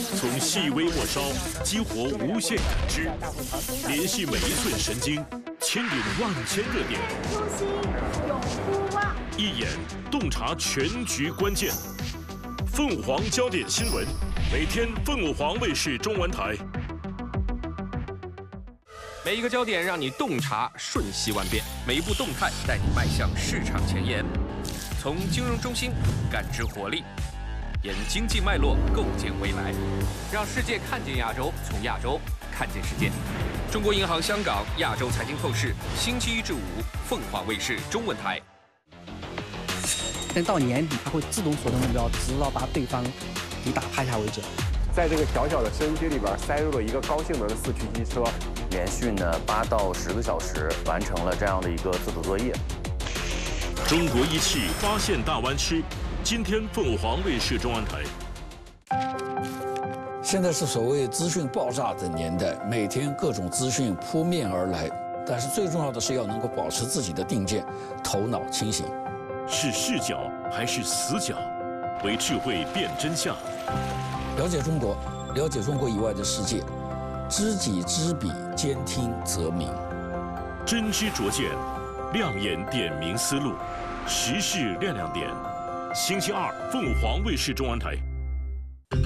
从细微末梢激活无限感知，联系每一寸神经，牵引万千热点。 初心永不忘， 一眼洞察全局关键。凤凰焦点新闻，每天凤凰卫视中文台。 每一个焦点让你洞察瞬息万变，每一步动态带你迈向市场前沿。从金融中心感知活力，沿经济脉络构建未来，让世界看见亚洲，从亚洲看见世界。中国银行香港亚洲财经透视，星期1至5，凤凰卫视中文台。 等到年底，它会自动锁定目标，直到把对方给打趴下为止。 在这个小小的摄影机里边塞入了一个高性能的4驱机车， 连续8到10个小时完成了这样的一个自主作业。 中国仪器发现大湾区，今天凤凰卫视中文台。 现在是所谓资讯爆炸的年代，每天各种资讯扑面而来，但是最重要的是要能够保持自己的定见，头脑清醒。 是视角还是死角？为智慧辨真相。 了解中国，了解中国以外的世界，知己知彼，兼听则明。 真知灼见，亮眼点明思路，时事亮点。星期2，凤凰卫视中文台。